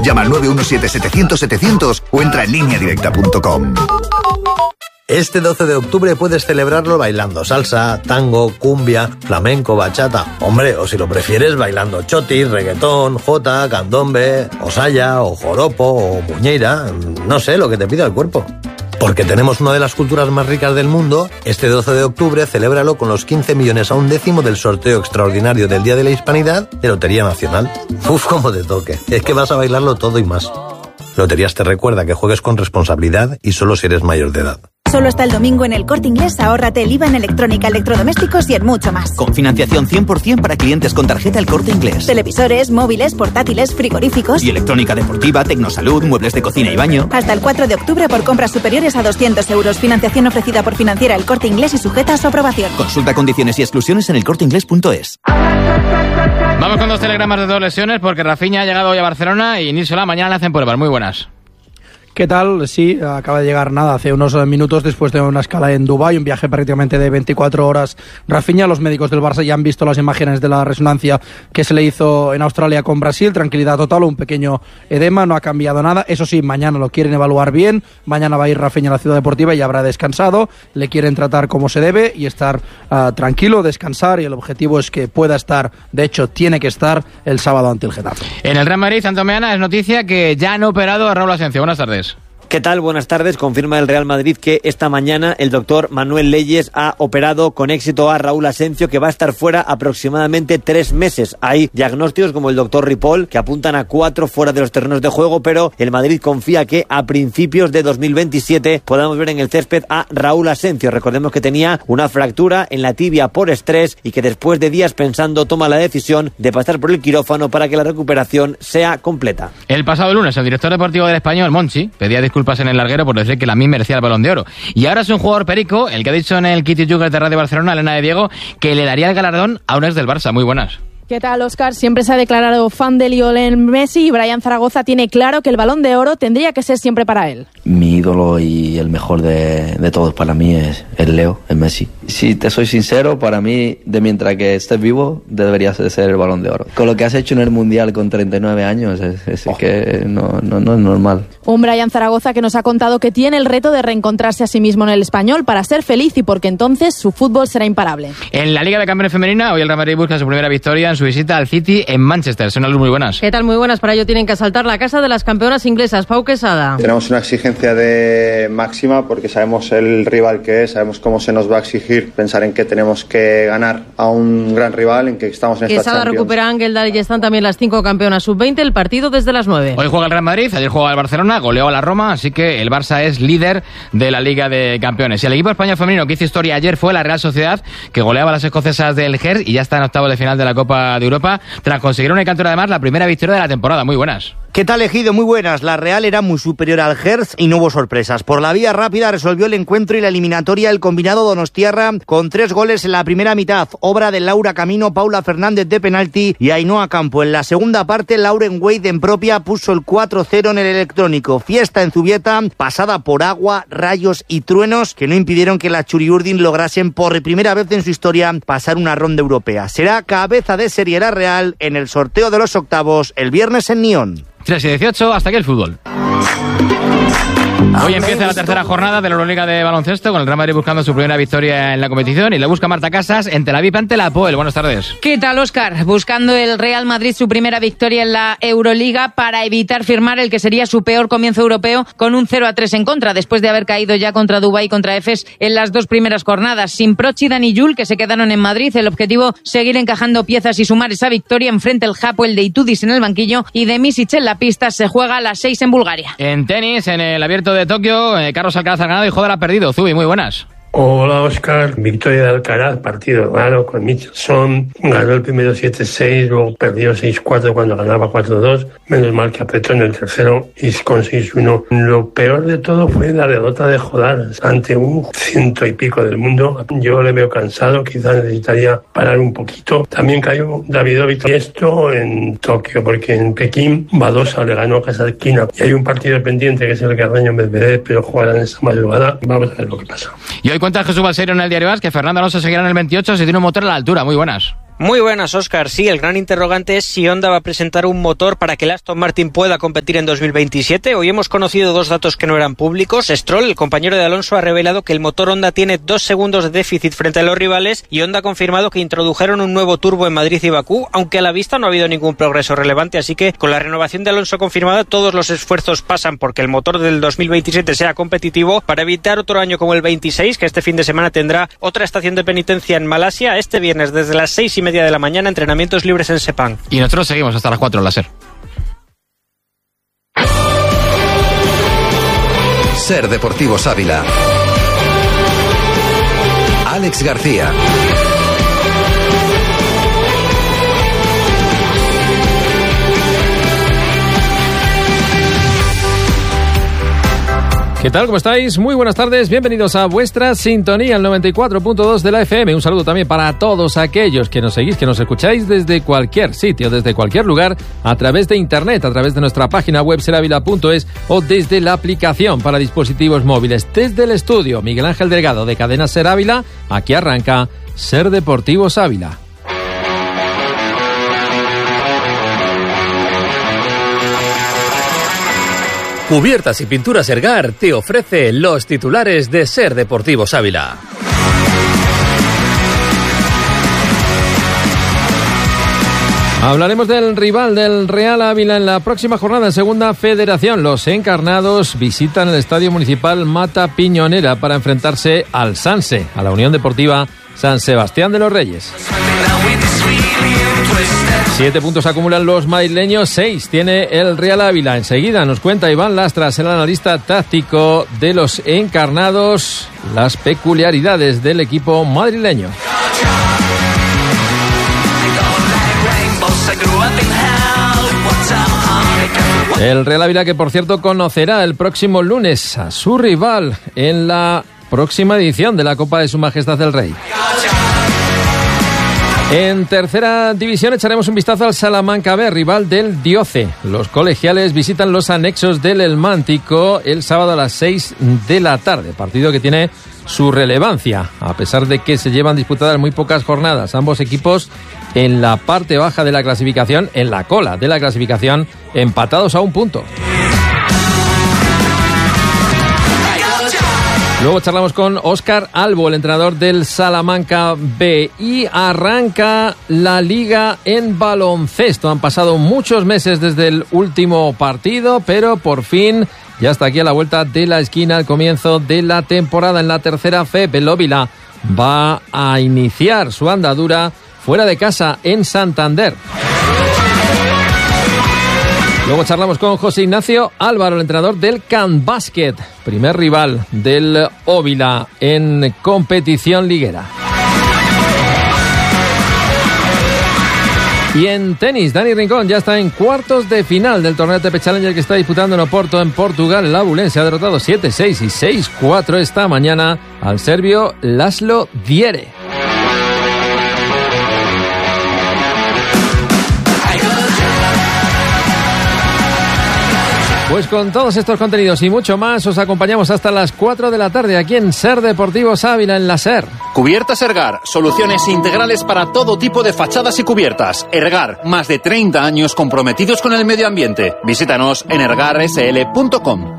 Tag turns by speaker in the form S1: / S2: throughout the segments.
S1: Llama al 917-700-700 o entra en lineadirecta.com.
S2: Este 12 de octubre puedes celebrarlo bailando salsa, tango, cumbia, flamenco, bachata. Hombre, o si lo prefieres, bailando chotis, reggaetón, jota, candombe, o saya, o joropo, o muñeira. No sé, lo que te pida el cuerpo. Porque tenemos una de las culturas más ricas del mundo, este 12 de octubre celébralo con los 15 millones a un décimo del sorteo extraordinario del Día de la Hispanidad de Lotería Nacional. Uf, como te toque. Es que vas a bailarlo todo y más. Loterías te recuerda que juegues con responsabilidad y solo si eres mayor de edad.
S3: Solo hasta el domingo en El Corte Inglés, ahórrate el IVA en electrónica, electrodomésticos y en mucho más.
S4: Con financiación 100% para clientes con tarjeta El Corte Inglés.
S3: Televisores, móviles, portátiles, frigoríficos.
S4: Y electrónica deportiva, tecnosalud, muebles de cocina y baño.
S3: Hasta el 4 de octubre por compras superiores a 200 euros. Financiación ofrecida por Financiera El Corte Inglés y sujeta a su aprobación.
S4: Consulta condiciones y exclusiones en elcorteinglés.es.
S5: Vamos con 2 telegramas de 2 lesiones porque Rafinha ha llegado hoy a Barcelona y Nísola mañana le hacen pruebas. Muy buenas.
S6: ¿Qué tal? Sí, acaba de llegar hace unos minutos después de una escala en Dubái, un viaje prácticamente de 24 horas. Rafinha, los médicos del Barça ya han visto las imágenes de la resonancia que se le hizo en Australia con Brasil. Tranquilidad total, un pequeño edema, no ha cambiado nada. Eso sí, mañana lo quieren evaluar bien. Mañana va a ir Rafinha a la Ciudad Deportiva y habrá descansado. Le quieren tratar como se debe y estar tranquilo, descansar, y el objetivo es que pueda estar, de hecho tiene que estar el sábado ante el Getafe.
S5: En el Real Madrid, Santo Meana, es noticia que ya han operado a Raúl Asencio. Buenas tardes.
S7: ¿Qué tal? Buenas tardes. Confirma el Real Madrid que esta mañana el doctor Manuel Leyes ha operado con éxito a Raúl Asencio, que va a estar fuera aproximadamente 3 meses. Hay diagnósticos como el doctor Ripoll que apuntan a 4 fuera de los terrenos de juego, pero el Madrid confía que a principios de 2027 podamos ver en el césped a Raúl Asencio. Recordemos que tenía una fractura en la tibia por estrés y que después de días pensando toma la decisión de pasar por el quirófano para que la recuperación sea completa.
S5: El pasado lunes el director deportivo del Español, Monchi, pedía disculpas en el larguero por decir que Lamine merecía el Balón de Oro. Y ahora es un jugador perico, el que ha dicho en el Kitty Jugger de Radio Barcelona, Elena de Diego, que le daría el galardón a un ex del Barça. Muy buenas.
S8: ¿Qué tal, Óscar? Siempre se ha declarado fan de Lionel Messi y Brian Zaragoza tiene claro que el Balón de Oro tendría que ser siempre para él.
S9: Mi ídolo y el mejor de todos para mí es el Leo, el Messi. Si te soy sincero, para mí, de mientras que estés vivo, deberías de ser el Balón de Oro. Con lo que has hecho en el Mundial con 39 años, es que no es normal.
S8: Un Brian Zaragoza que nos ha contado que tiene el reto de reencontrarse a sí mismo en el Español para ser feliz y porque entonces su fútbol será imparable.
S5: En la Liga de Campeones Femenina, hoy el Real Madrid busca su primera victoria en su visita al City en Manchester. Son algo muy buenas.
S10: ¿Qué tal? Muy buenas. Para ello tienen que asaltar la casa de las campeonas inglesas. Pau Quesada.
S11: Tenemos una exigencia de máxima porque sabemos el rival que es, sabemos cómo se nos va a exigir, pensar en que tenemos que ganar a un gran rival, en que estamos en esta
S10: Quesada
S11: Champions.
S10: recupera Ángel y están también las 5 campeonas sub-20, el partido desde las 9.
S5: Hoy juega el Real Madrid, ayer jugaba el Barcelona, goleó a la Roma, así que el Barça es líder de la Liga de Campeones. Y el equipo español femenino que hizo historia ayer fue la Real Sociedad, que goleaba a las escocesas del Gers y ya está en octavos de final de la Copa de Europa, tras conseguir una cantora además la primera victoria de la temporada. Muy buenas.
S12: ¿Qué tal, Ejido? Muy buenas. La Real era muy superior al Gers y no hubo sorpresas. Por la vía rápida resolvió el encuentro y la eliminatoria el combinado donostiarra con 3 goles en la primera mitad, obra de Laura Camino, Paula Fernández de penalti y Ainhoa Campo. En la segunda parte, Lauren Wade en propia puso el 4-0 en el electrónico. Fiesta en Zubieta, pasada por agua, rayos y truenos que no impidieron que las Churiurdin lograsen por primera vez en su historia pasar una ronda europea. Será cabeza de serie la Real en el sorteo de los octavos el viernes en Nyon.
S5: 3 y 18, hasta aquí el fútbol. Hoy empieza la tercera jornada de la Euroliga de baloncesto, con el Real Madrid buscando su primera victoria en la competición y la busca Marta Casas en Tel Aviv ante la Apoel. Buenas tardes.
S13: ¿Qué tal, Óscar? Buscando el Real Madrid su primera victoria en la Euroliga para evitar firmar el que sería su peor comienzo europeo con un 0-3 en contra, después de haber caído ya contra Dubái y contra Efes en las 2 primeras jornadas. Sin Proch y Dani Jul, que se quedaron en Madrid, el objetivo seguir encajando piezas y sumar esa victoria. Enfrente el Hapoel de Itudis en el banquillo y de Misic en la pista. Se juega a las 6 en Bulgaria.
S5: En tenis, en el Abierto de Tokio, Carlos Alcaraz ha ganado y Joder ha perdido. Zubi, muy buenas.
S14: Hola, Óscar. Victoria de Alcaraz, partido raro con Michelson. Ganó el primero 7-6, luego perdió 6-4 cuando ganaba 4-2. Menos mal que apretó en el tercero y con 6-1. Lo peor de todo fue la derrota de Jodar ante un 100 y pico del mundo. Yo le veo cansado, quizás necesitaría parar un poquito. También cayó Davidovich y esto en Tokio, porque en Pekín Badosa le ganó a Kasatkina. Y hay un partido pendiente que es el Carreño-Medvedev, pero jugarán esta madrugada. Vamos a ver lo que pasa.
S5: Y hoy cuenta Jesús Balseiro en el Diario As que Fernando Alonso seguirá en el 28 si tiene un motor a la altura. Muy buenas.
S15: Muy buenas, Óscar. Sí, el gran interrogante es si Honda va a presentar un motor para que el Aston Martin pueda competir en 2027. Hoy hemos conocido dos datos que no eran públicos. Stroll, el compañero de Alonso, ha revelado que el motor Honda tiene 2 segundos de déficit frente a los rivales, y Honda ha confirmado que introdujeron un nuevo turbo en Madrid y Bakú, aunque a la vista no ha habido ningún progreso relevante, así que con la renovación de Alonso confirmada, todos los esfuerzos pasan porque el motor del 2027 sea competitivo para evitar otro año como el 26, que este fin de semana tendrá otra estación de penitencia en Malasia. Este viernes desde las 6:30 de la mañana, entrenamientos libres en Sepang.
S5: Y nosotros seguimos hasta las 4 en la SER.
S1: SER Deportivos Ávila. Alex García.
S16: ¿Qué tal? ¿Cómo estáis? Muy buenas tardes, bienvenidos a vuestra sintonía, el 94.2 de la FM. Un saludo también para todos aquellos que nos seguís, que nos escucháis desde cualquier sitio, desde cualquier lugar, a través de internet, a través de nuestra página web seravila.es o desde la aplicación para dispositivos móviles. Desde el estudio, Miguel Ángel Delgado de Cadena SER Ávila, aquí arranca SER Deportivos Ávila.
S17: Cubiertas y Pinturas Ergar te ofrece los titulares de SER Deportivos Ávila.
S16: Hablaremos del rival del Real Ávila en la próxima jornada en Segunda Federación. Los encarnados visitan el Estadio Municipal Mata Piñonera para enfrentarse al Sanse, a la Unión Deportiva San Sebastián de los Reyes. 7 puntos acumulan los madrileños, 6 tiene el Real Ávila. Enseguida nos cuenta Iván Lastras, el analista táctico de los encarnados, las peculiaridades del equipo madrileño. El Real Ávila, que por cierto conocerá el próximo lunes a su rival en la próxima edición de la Copa de Su Majestad el Rey. En tercera división echaremos un vistazo al Salamanca B, rival del Dioce. Los colegiales visitan los anexos del El Mántico el sábado a las 6 de la tarde. Partido que tiene su relevancia, a pesar de que se llevan disputadas muy pocas jornadas. Ambos equipos en la parte baja de la clasificación, en la cola de la clasificación, empatados a 1 punto. Luego charlamos con Óscar Albo, el entrenador del Salamanca B, y arranca la liga en baloncesto. Han pasado muchos meses desde el último partido, pero por fin ya está aquí a la vuelta de la esquina el comienzo de la temporada en la tercera FEP. El Ávila va a iniciar su andadura fuera de casa en Santander. Luego charlamos con José Ignacio Álvaro, el entrenador del Can Basket, primer rival del Ávila en competición liguera. Y en tenis, Dani Rincón ya está en cuartos de final del torneo ATP Challenger que está disputando en Oporto, en Portugal. El abulense ha derrotado 7-6 y 6-4 esta mañana al serbio Laszlo Djere. Pues con todos estos contenidos y mucho más os acompañamos hasta las 4 de la tarde aquí en SER Deportivos Ávila, en la SER.
S18: Cubiertas Ergar, soluciones integrales para todo tipo de fachadas y cubiertas. Ergar, más de 30 años comprometidos con el medio ambiente. Visítanos en ergarsl.com.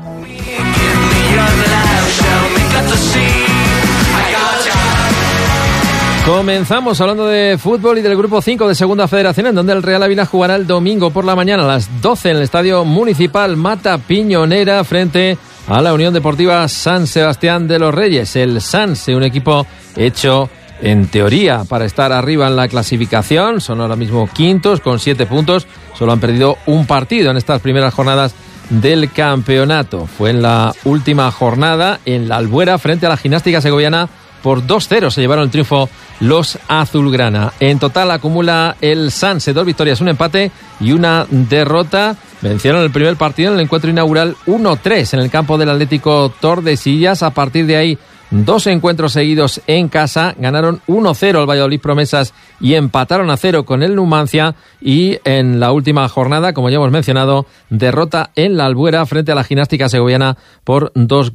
S16: Comenzamos hablando de fútbol y del Grupo 5 de Segunda Federación, en donde el Real Ávila jugará el domingo por la mañana a las 12 en el Estadio Municipal Mata Piñonera frente a la Unión Deportiva San Sebastián de los Reyes. El Sanse, un equipo hecho en teoría para estar arriba en la clasificación, son ahora mismo quintos con 7 puntos, solo han perdido un partido en estas primeras jornadas del campeonato. Fue en la última jornada en la Albuera frente a la Gimnástica Segoviana. Por 2-0 se llevaron el triunfo los azulgrana. En total acumula el Sanse 2 victorias, un empate y una derrota. Vencieron el primer partido en el encuentro inaugural 1-3 en el campo del Atlético Tordesillas. A partir de ahí 2 encuentros seguidos en casa, ganaron 1-0 al Valladolid Promesas y empataron a 0 con el Numancia, y en la última jornada, como ya hemos mencionado, derrota en la Albuera frente a la Gimnástica Segoviana por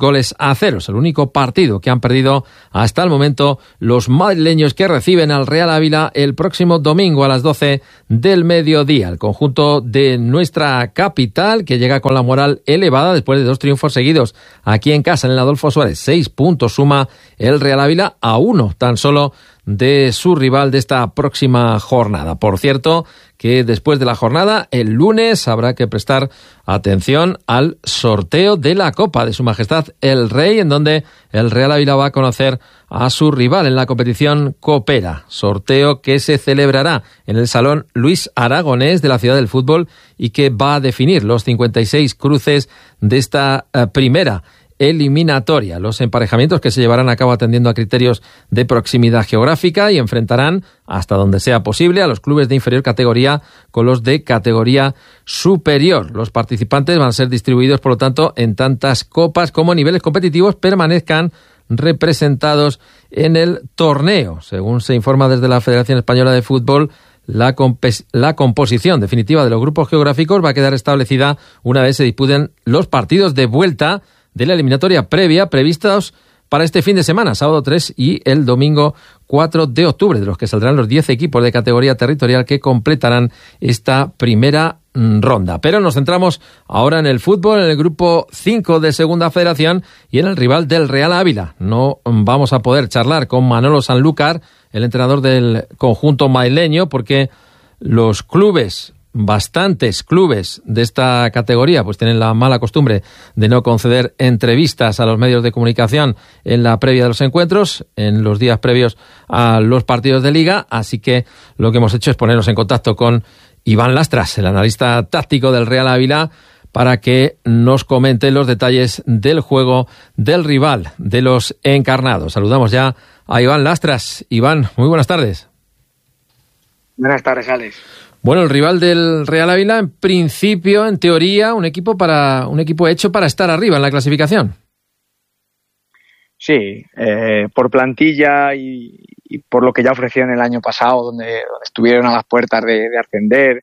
S16: 2-0. Es el único partido que han perdido hasta el momento los madrileños, que reciben al Real Ávila el próximo domingo a las 12 del mediodía. El conjunto de nuestra capital, que llega con la moral elevada después de 2 triunfos seguidos aquí en casa en el Adolfo Suárez. 6 puntos suma el Real Ávila, a 1 tan solo de su rival de esta próxima jornada. Por cierto, que después de la jornada, el lunes, habrá que prestar atención al sorteo de la Copa de Su Majestad el Rey, en donde el Real Ávila va a conocer a su rival en la competición copera. Sorteo que se celebrará en el Salón Luis Aragonés de la Ciudad del Fútbol y que va a definir los 56 cruces de esta primera eliminatoria. Los emparejamientos que se llevarán a cabo atendiendo a criterios de proximidad geográfica, y enfrentarán, hasta donde sea posible, a los clubes de inferior categoría con los de categoría superior. Los participantes van a ser distribuidos, por lo tanto, en tantas copas como niveles competitivos permanezcan representados en el torneo. Según se informa desde la Federación Española de Fútbol, la composición definitiva de los grupos geográficos va a quedar establecida una vez se disputen los partidos de vuelta de la eliminatoria previa previstos para este fin de semana, sábado 3 y el domingo 4 de octubre, de los que saldrán los 10 equipos de categoría territorial que completarán esta primera ronda. Pero nos centramos ahora en el fútbol, en el grupo 5 de Segunda Federación y en el rival del Real Ávila. No vamos a poder charlar con Manolo Sanlúcar, el entrenador del conjunto madrileño, porque los clubes, bastantes clubes de esta categoría, pues tienen la mala costumbre de no conceder entrevistas a los medios de comunicación en la previa de los encuentros, en los días previos a los partidos de liga, así que lo que hemos hecho es ponernos en contacto con Iván Lastras, el analista táctico del Real Ávila, para que nos comente los detalles del juego del rival de los encarnados. Saludamos ya a Iván Lastras. Iván, muy buenas tardes.
S19: Buenas tardes, Alex.
S16: Bueno, el rival del Real Ávila, en principio, en teoría, un equipo hecho para estar arriba en la clasificación.
S19: Sí, por plantilla y por lo que ya ofrecieron el año pasado, donde estuvieron a las puertas de ascender,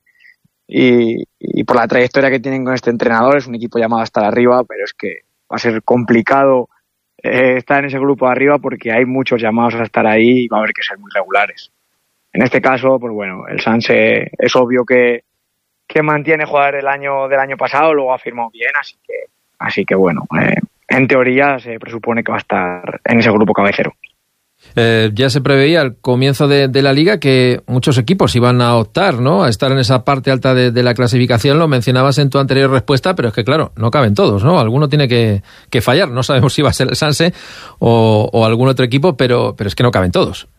S19: y por la trayectoria que tienen con este entrenador, es un equipo llamado a estar arriba, pero es que va a ser complicado estar en ese grupo de arriba porque hay muchos llamados a estar ahí y va a haber que ser muy regulares. En este caso, pues bueno, el Sanse es obvio que mantiene jugadores del año pasado, luego ha firmado bien, así que bueno, en teoría se presupone que va a estar en ese grupo cabecero.
S16: Ya se preveía al comienzo de la liga que muchos equipos iban a optar, ¿no?, a estar en esa parte alta de la clasificación. Lo mencionabas en tu anterior respuesta, pero es que claro, no caben todos, ¿no? Alguno tiene que fallar. No sabemos si va a ser el Sanse o algún otro equipo, pero es que no caben todos.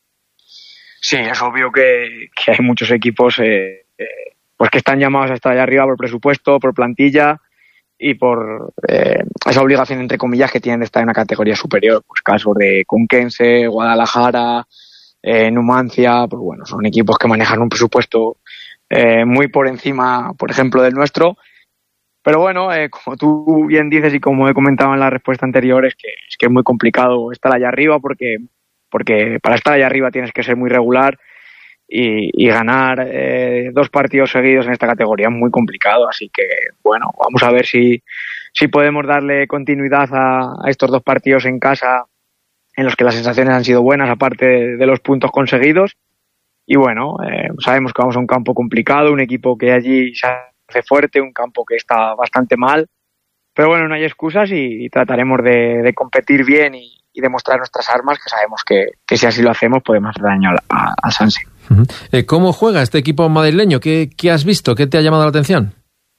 S19: Sí, es obvio que hay muchos equipos pues que están llamados a estar allá arriba por presupuesto, por plantilla y por esa obligación, entre comillas, que tienen de estar en una categoría superior. Pues casos de Conquense, Guadalajara, Numancia, pues bueno, son equipos que manejan un presupuesto muy por encima, por ejemplo, del nuestro. Pero bueno, como tú bien dices y como he comentado en la respuesta anterior, es que es muy complicado estar allá arriba porque para estar allá arriba tienes que ser muy regular y ganar 2 partidos seguidos en esta categoría es muy complicado. Así que, bueno, vamos a ver si podemos darle continuidad a estos 2 partidos en casa en los que las sensaciones han sido buenas, aparte de los puntos conseguidos. Y bueno, sabemos que vamos a un campo complicado, un equipo que allí se hace fuerte, un campo que está bastante mal. Pero bueno, no hay excusas y trataremos de competir bien y demostrar nuestras armas, que sabemos que si así lo hacemos podemos hacer daño al Sanse.
S16: ¿Cómo juega este equipo madrileño? ¿Qué has visto? ¿Qué te ha llamado la atención?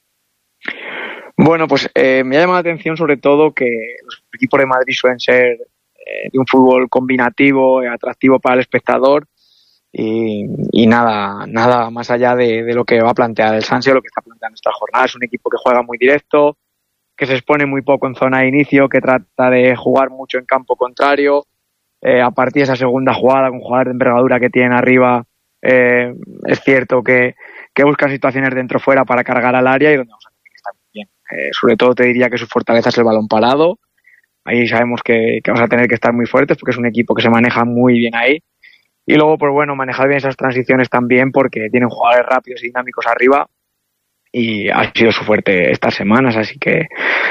S19: Bueno, pues me ha llamado la atención sobre todo que los equipos de Madrid suelen ser de un fútbol combinativo, atractivo para el espectador y nada más allá de lo que va a plantear el Sanse o lo que está planteando esta jornada. Es un equipo que juega muy directo, que se expone muy poco en zona de inicio, que trata de jugar mucho en campo contrario. A partir de esa segunda jugada, con jugadores de envergadura que tienen arriba, es cierto que buscan situaciones dentro-fuera para cargar al área y donde vamos a tener que estar muy bien. Sobre todo te diría que su fortaleza es el balón parado. ahí sabemos que vamos a tener que estar muy fuertes porque es un equipo que se maneja muy bien ahí. Y luego, pues bueno, manejar bien esas transiciones también porque tienen jugadores rápidos y dinámicos arriba y ha sido su fuerte estas semanas. Así que,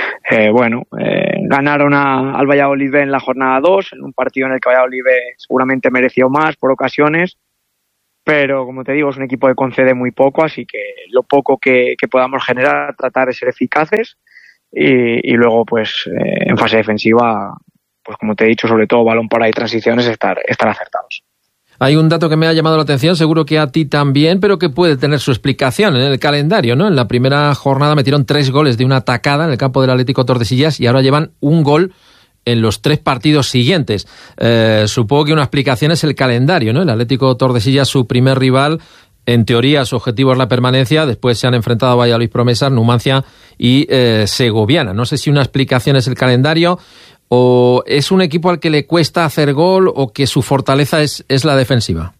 S19: ganaron al Valladolid en la jornada 2, en un partido en el que Valladolid seguramente mereció más por ocasiones, pero como te digo, es un equipo que concede muy poco, así que lo poco que podamos generar, tratar de ser eficaces y luego, pues, en fase defensiva, pues como te he dicho, sobre todo balón para y transiciones, estar acertados.
S16: Hay un dato que me ha llamado la atención, seguro que a ti también, pero que puede tener su explicación en el calendario, ¿no? En la primera jornada metieron 3 goles de una tacada en el campo del Atlético Tordesillas y ahora llevan 1 gol en los 3 partidos siguientes. Supongo que una explicación es el calendario, ¿no? El Atlético Tordesillas, su primer rival, en teoría su objetivo es la permanencia, después se han enfrentado a Valladolid Promesas, Numancia y Segoviana. No sé si una explicación es el calendario o es un equipo al que le cuesta hacer gol o que su fortaleza es la defensiva.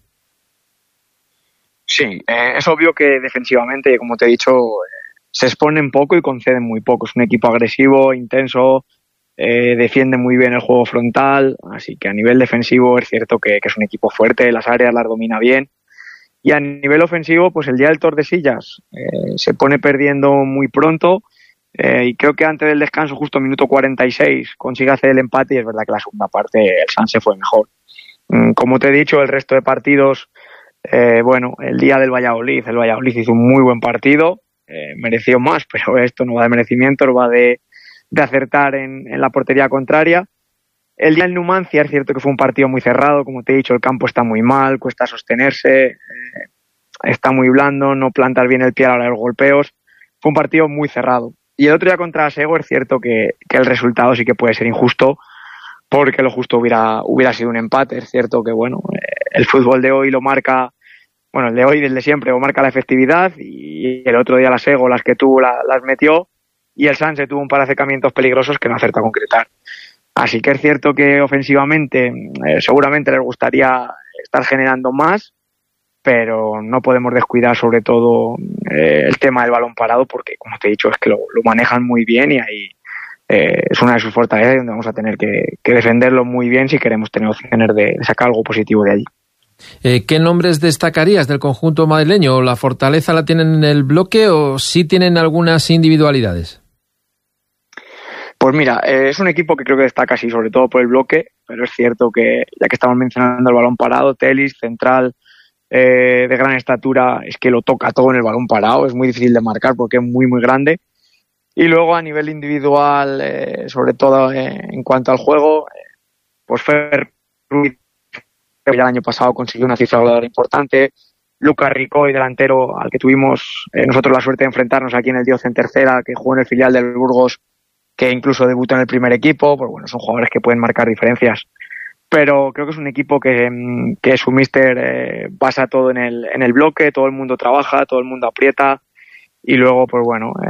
S19: Sí, es obvio que defensivamente, como te he dicho, se exponen poco y conceden muy poco. Es un equipo agresivo, intenso, defiende muy bien el juego frontal, así que a nivel defensivo es cierto que es un equipo fuerte, las áreas las domina bien. Y a nivel ofensivo, pues el día del Tordesillas se pone perdiendo muy pronto y creo que antes del descanso, justo minuto 46, consigue hacer el empate y es verdad que la segunda parte el Sanse fue mejor. Como te he dicho, el resto de partidos, el día del Valladolid, el Valladolid hizo un muy buen partido, mereció más, pero esto no va de merecimiento, lo va de acertar en la portería contraria. El día del Numancia es cierto que fue un partido muy cerrado, como te he dicho, el campo está muy mal, cuesta sostenerse, está muy blando, no plantar bien el pie a la hora de los golpeos. Fue un partido muy cerrado. Y el otro día contra Sego es cierto que el resultado sí que puede ser injusto, porque lo justo hubiera sido un empate. Es cierto que el fútbol de hoy lo marca, el de hoy, del de siempre, lo marca la efectividad, y el otro día la Sego, las que tuvo, las metió, y el Sanse tuvo un par de acercamientos peligrosos que no acertó a concretar. Así que es cierto que ofensivamente seguramente les gustaría estar generando más, pero no podemos descuidar sobre todo el tema del balón parado porque, como te he dicho, es que lo manejan muy bien y ahí es una de sus fortalezas donde vamos a tener que defenderlo muy bien si queremos tener opciones de sacar algo positivo de allí.
S16: ¿Qué nombres destacarías del conjunto madrileño? ¿La fortaleza la tienen en el bloque o sí tienen algunas individualidades?
S19: Pues mira, es un equipo que creo que destaca así, sobre todo por el bloque, pero es cierto que, ya que estamos mencionando el balón parado, Telis, central, de gran estatura, es que lo toca todo en el balón parado, es muy difícil de marcar porque es muy, muy grande. Y luego a nivel individual, sobre todo en cuanto al juego, pues Fer Ruiz, que ya el año pasado consiguió una cifra goleadora importante, Lucas Ricoy, delantero al que tuvimos nosotros la suerte de enfrentarnos aquí en el Dioce en tercera, que jugó en el filial del Burgos, que incluso debutó en el primer equipo, pues son jugadores que pueden marcar diferencias. Pero creo que es un equipo que su míster basa todo en el bloque, todo el mundo trabaja, todo el mundo aprieta, y luego, pues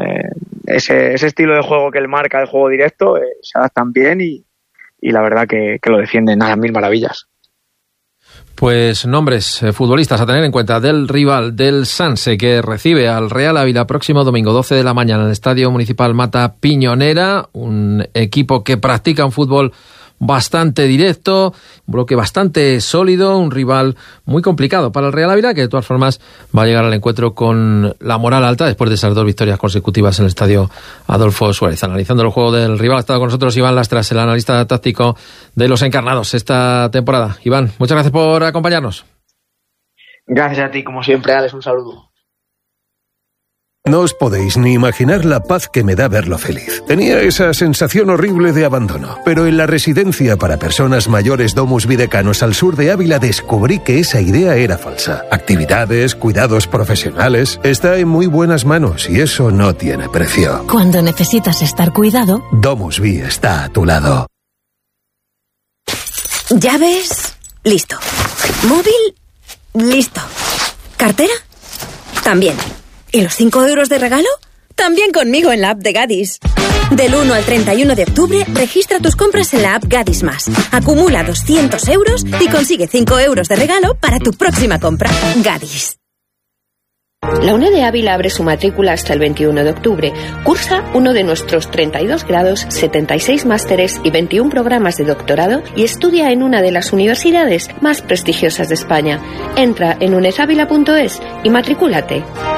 S19: ese estilo de juego que él marca, el juego directo, se adaptan bien y la verdad que lo defienden a las mil maravillas.
S16: Pues nombres futbolistas a tener en cuenta del rival del Sanse, que recibe al Real Ávila próximo domingo 12 de la mañana en el Estadio Municipal Mata Piñonera, un equipo que practica un fútbol bastante directo, un bloque bastante sólido, un rival muy complicado para el Real Ávila, que de todas formas va a llegar al encuentro con la moral alta después de esas 2 victorias consecutivas en el Estadio Adolfo Suárez. Analizando el juego del rival ha estado con nosotros Iván Lastras, el analista táctico de los encarnados esta temporada. Iván, muchas gracias por acompañarnos.
S19: Gracias a ti, como siempre, Alex, un saludo.
S20: No os podéis ni imaginar la paz que me da verlo feliz. Tenía esa sensación horrible de abandono, pero en la residencia para personas mayores Domus Videcanos al sur de Ávila descubrí que esa idea era falsa. Actividades, cuidados profesionales, está en muy buenas manos y eso no tiene precio.
S21: Cuando necesitas estar cuidado,
S20: Domus Vi está a tu lado.
S21: ¿Llaves? Listo. ¿Móvil? Listo. ¿Cartera? También. ¿Y los 5 euros de regalo? También conmigo en la app de Gadis. Del 1 al 31 de octubre, registra tus compras en la app Gadis Más. Acumula 200 euros y consigue 5 euros de regalo para tu próxima compra. Gadis.
S2: La UNED de Ávila abre su matrícula hasta el 21 de octubre. Cursa uno de nuestros 32 grados, 76 másteres y 21 programas de doctorado y estudia en una de las universidades más prestigiosas de España. Entra en unedavila.es y matricúlate.